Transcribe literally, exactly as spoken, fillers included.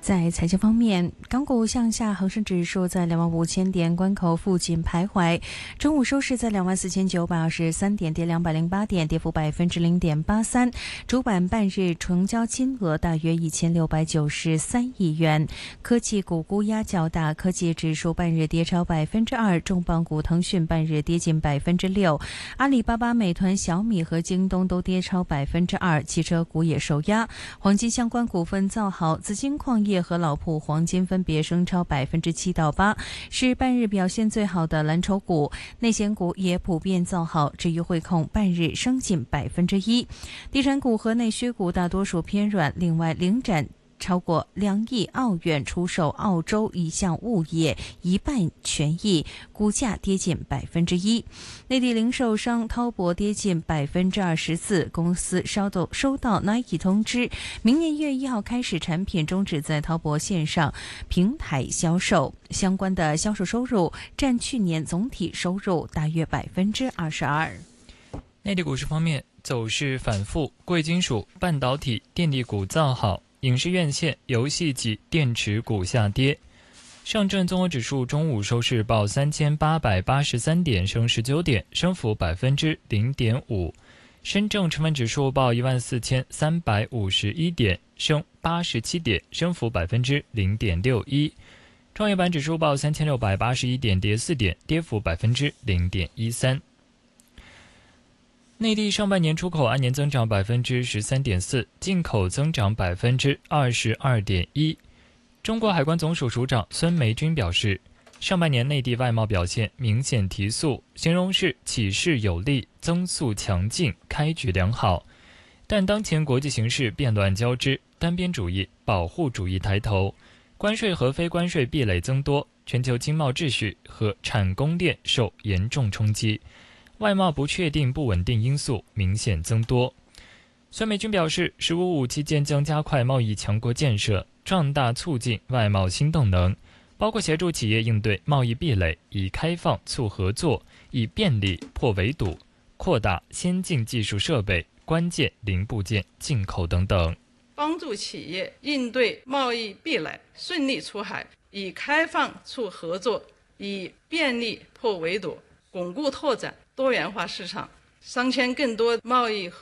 在财经方面，港股向下，恒生指数在两万五千点关口附近徘徊，中午收市在两万四千九百二十三点，跌两百零八点，跌幅百分之零点八三。主板半日成交金额大约一千六百九十三亿元。科技股沽压较大，科技指数半日跌超百分之二，重磅股腾讯半日跌近百分之六，阿里巴巴、美团、小米和京东都跌超百分之二，汽车股也受压，黄金相关股份造好，紫金矿业和老普黄金分别升超百分之七到八，是半日表现最好的蓝筹股。内险股也普遍造好，至于汇控半日升近百分之一。地产股和内需股大多数偏软，另外领展超过两亿澳元出售澳洲一项物业一半权益，股价跌近百分之一。内地零售商滔博跌近百分之二十四，公司收到收到 Nike 通知，明年一月一号开始产品终止在滔博线上平台销售，相关的销售收入占去年总体收入大约百分之二十二。 内地股市方面，走势反复，贵金属、半导体、电力股造好。影视院线、游戏及电池股下跌。上证综合指数中午收市报三千八百八十三点，升十九点，升幅百分之零点五。深证成分指数报一万四千三百五十一点，升八十七点，升幅百分之零点六一。创业板指数报三千六百八十一点，跌四点，跌幅百分之零点一三。内地上半年出口按年增长百分之十三点四，进口增长百分之二十二点一。中国海关总署署长孙梅军表示，上半年内地外贸表现明显提速，形容是起势有力，增速强劲，开局良好。但当前国际形势变乱交织，单边主义、保护主义抬头，关税和非关税壁垒增多，全球经贸秩序和产供链受严重冲击。外贸不确定不稳定因素明显增多。孙美军表示，十五五期间将加快贸易强国建设，壮大促进外贸新动能，包括协助企业应对贸易壁垒，以开放促合作，以便利破围堵，扩大先进技术设备、关键零部件进口等等， 帮助企业应对贸易壁垒，顺利出海，以开放促合作，以便利破围堵，巩固拓展多元化市场，商签更多贸易